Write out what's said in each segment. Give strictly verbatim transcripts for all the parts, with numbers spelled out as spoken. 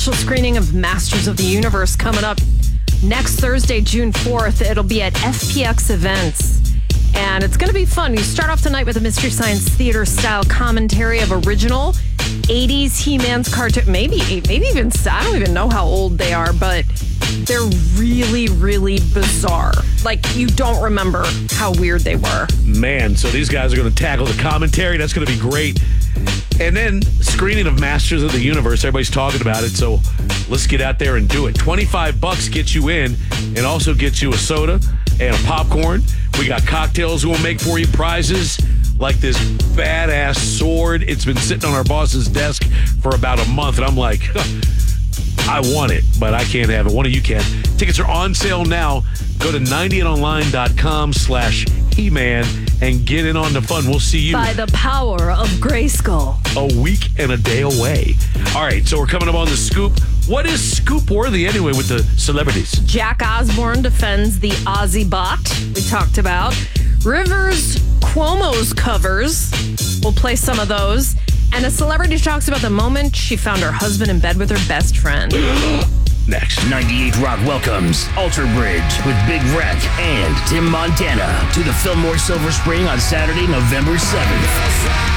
special screening of Masters of the Universe coming up next Thursday, June fourth. It'll be at F P X Events. And it's going to be fun. You start off the night with a Mystery Science Theater style commentary of original eighties He-Man's cartoon. Maybe, maybe even, I don't even know how old they are, but they're really, really bizarre. Like, you don't remember how weird they were. Man, so these guys are going to tackle the commentary. That's going to be great. And then screening of Masters of the Universe. Everybody's talking about it, so let's get out there and do it. twenty-five bucks gets you in and also gets you a soda and a popcorn. We got cocktails we'll make for you, prizes like this badass sword. It's been sitting on our boss's desk for about a month, and I'm like, I want it, but I can't have it. One of you can. Tickets are on sale now. Go to ninety eight online dot com slash He-Man and get in on the fun. We'll see you. By the power of Grayskull. A week and a day away. All right, so we're coming up on the scoop. What is scoop-worthy anyway with the celebrities? Jack Osborne defends the Ozzy bot we talked about. Rivers Cuomo's covers. We'll play some of those. And a celebrity talks about the moment she found her husband in bed with her best friend. Next. ninety-eight Rock welcomes Alter Bridge with Big Wreck and Tim Montana to the Fillmore Silver Spring on Saturday, November seventh.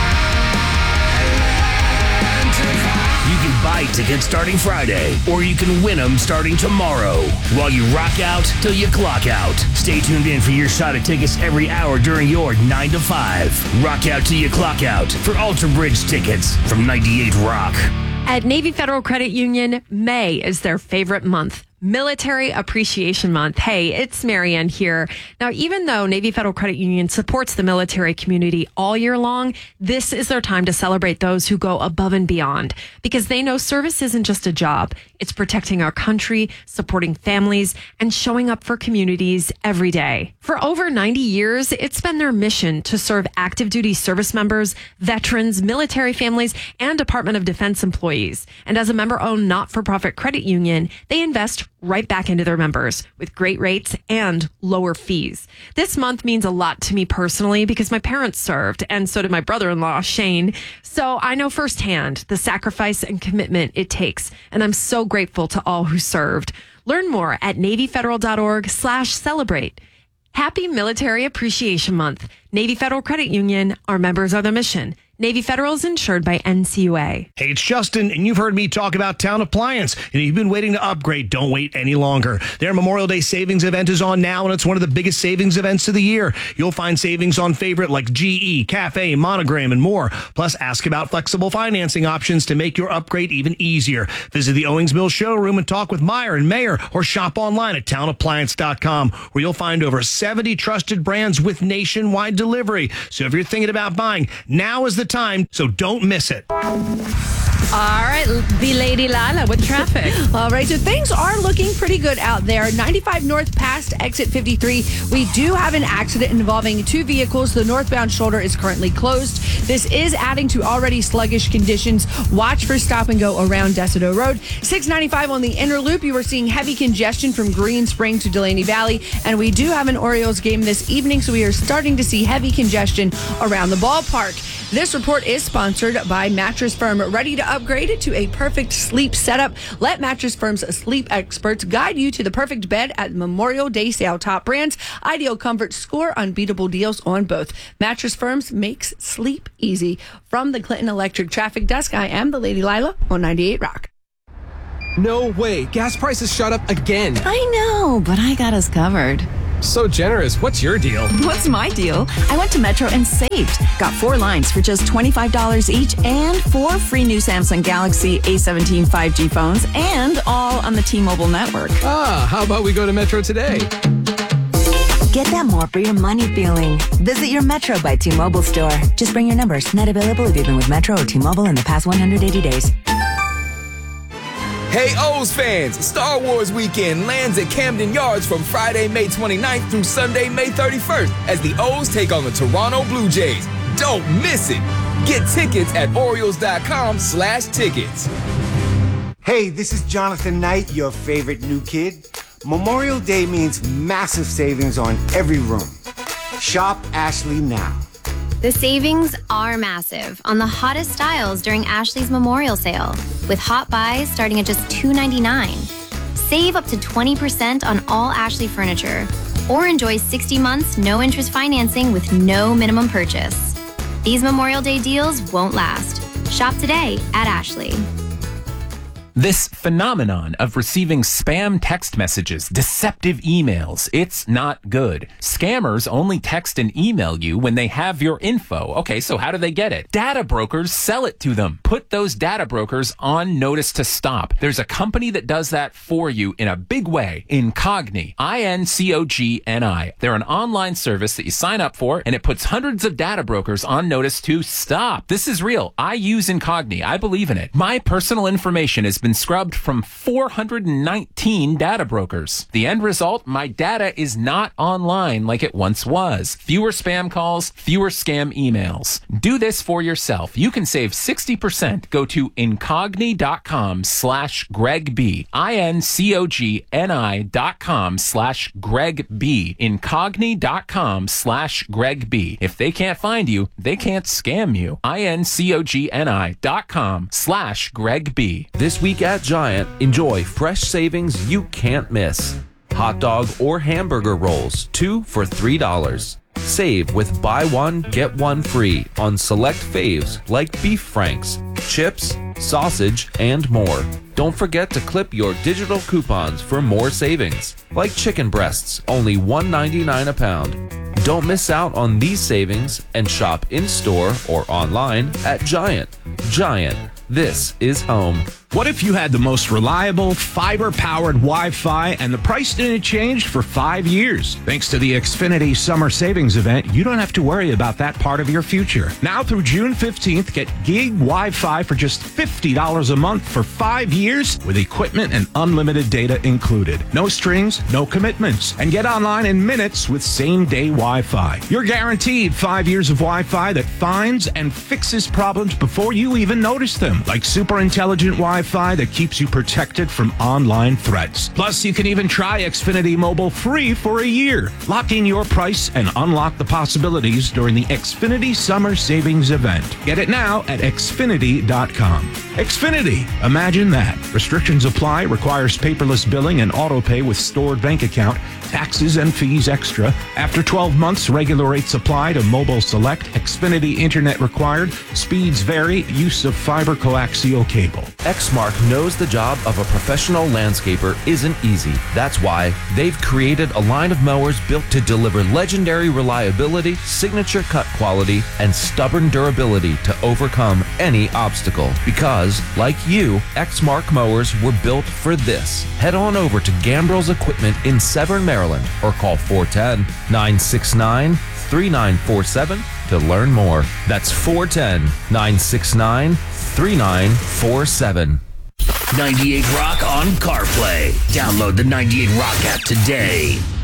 You can buy tickets starting Friday, or you can win them starting tomorrow. While you rock out till you clock out. Stay tuned in for your shot at tickets every hour during your nine to five. Rock out till you clock out for Alter Bridge tickets from ninety-eight Rock. At Navy Federal Credit Union, May is their favorite month. Military Appreciation Month. Hey, it's Marianne here. Now, even though Navy Federal Credit Union supports the military community all year long, this is their time to celebrate those who go above and beyond, because they know service isn't just a job. It's protecting our country, supporting families, and showing up for communities every day. For over ninety years, it's been their mission to serve active duty service members, veterans, military families, and Department of Defense employees. And as a member-owned not-for-profit credit union, they invest right back into their members with great rates and lower fees. This month means a lot to me personally because my parents served, and so did my brother-in-law, Shane. So I know firsthand the sacrifice and commitment it takes, and I'm so grateful to all who served. Learn more at NavyFederal.org slash celebrate. Happy Military Appreciation Month. Navy Federal Credit Union, our members are the mission. Navy Federal is insured by N C U A. Hey, it's Justin, and you've heard me talk about Town Appliance. And if you've been waiting to upgrade, don't wait any longer. Their Memorial Day savings event is on now, and it's one of the biggest savings events of the year. You'll find savings on favorite like G E, Cafe, Monogram, and more. Plus, ask about flexible financing options to make your upgrade even easier. Visit the Owings Mills showroom and talk with Meyer and Mayer, or shop online at town appliance dot com, where you'll find over seventy trusted brands with nationwide delivery. So if you're thinking about buying, now is the time, so don't miss it. All right, the Lady Lala with traffic. All right, so things are looking pretty good out there. ninety-five North past exit fifty-three. We do have an accident involving two vehicles. The northbound shoulder is currently closed. This is adding to already sluggish conditions. Watch for stop and go around Desoto Road. six ninety-five on the inner loop. You are seeing heavy congestion from Green Spring to Delaney Valley. And we do have an Orioles game this evening, so we are starting to see heavy congestion around the ballpark. This report is sponsored by Mattress Firm. Ready to upgrade it to a perfect sleep setup? Let Mattress Firm's sleep experts guide you to the perfect bed at Memorial Day sale. Top brands, ideal comfort, score unbeatable deals on both. Mattress Firms makes sleep easy. From the Clinton Electric Traffic Desk, I am the Lady Lila on ninety-eight Rock. No way. Gas prices shot up again. I know, but I got us covered. So generous. What's your deal? What's my deal? I went to Metro and saved. Got four lines for just twenty-five dollars each and four free new Samsung Galaxy A seventeen five G phones, and all on the T-Mobile network. Ah, how about we go to Metro today? Get that more for your money feeling. Visit your Metro by T-Mobile store. Just bring your numbers. Not available if you've been with Metro or T-Mobile in the past one hundred eighty days. Hey O's fans, Star Wars Weekend lands at Camden Yards from Friday, May twenty-ninth through Sunday, May thirty-first as the O's take on the Toronto Blue Jays. Don't miss it. Get tickets at Orioles.com slash tickets. Hey, this is Jonathan Knight, your favorite new kid. Memorial Day means massive savings on every room. Shop Ashley now. The savings are massive on the hottest styles during Ashley's Memorial Sale, with hot buys starting at just two ninety-nine. Save up to twenty percent on all Ashley furniture, or enjoy sixty months no interest financing with no minimum purchase. These Memorial Day deals won't last. Shop today at Ashley. This phenomenon of receiving spam text messages, deceptive emails, it's not good. Scammers only text and email you when they have your info. Okay, so how do they get it? Data brokers sell it to them. Put those data brokers on notice to stop. There's a company that does that for you in a big way. Incogni. I N C O G N I. They're an online service that you sign up for, and it puts hundreds of data brokers on notice to stop. This is real. I use Incogni. I believe in it. My personal information has been scrubbed from four hundred nineteen data brokers. The end result, my data is not online like it once was. Fewer spam calls, fewer scam emails. Do this for yourself. You can save sixty percent. Go to incogni.com slash Greg B. I-N-C-O-G-N-I dot com slash Greg B. Incogni.com slash Greg B. If they can't find you, they can't scam you. I-N-C-O-G-N-I dot com slash Greg B. This week at Giant, enjoy fresh savings you can't miss. Hot dog or hamburger rolls, two for three dollars. Save with buy one, get one free on select faves like beef franks, chips, sausage, and more. Don't forget to clip your digital coupons for more savings, like chicken breasts, only one ninety-nine a pound. Don't miss out on these savings and shop in-store or online at Giant. Giant, this is home. What if you had the most reliable, fiber-powered Wi-Fi and the price didn't change for five years? Thanks to the Xfinity Summer Savings Event, you don't have to worry about that part of your future. Now through June fifteenth, get gig Wi-Fi for just fifty dollars a month for five years with equipment and unlimited data included. No strings, no commitments, and get online in minutes with same-day Wi-Fi. You're guaranteed five years of Wi-Fi that finds and fixes problems before you even notice them, like super intelligent Wi-Fi Wi-Fi that keeps you protected from online threats. Plus, you can even try Xfinity Mobile free for a year. Lock in your price and unlock the possibilities during the Xfinity Summer Savings Event. Get it now at Xfinity dot com. Xfinity, imagine that. Restrictions apply, requires paperless billing and auto pay with stored bank account, taxes and fees extra. After twelve months, regular rates apply to mobile select. Xfinity Internet required. Speeds vary. Use of fiber coaxial cable. Exmark knows the job of a professional landscaper isn't easy. That's why they've created a line of mowers built to deliver legendary reliability, signature cut quality, and stubborn durability to overcome any obstacle. Because, like you, Exmark mowers were built for this. Head on over to Gambrel's Equipment in Severn, Maryland, or call four one zero, nine six nine, three nine four seven to learn more. That's four one zero, nine six nine, three nine four seven. ninety-eight Rock on CarPlay. Download the ninety-eight Rock app today.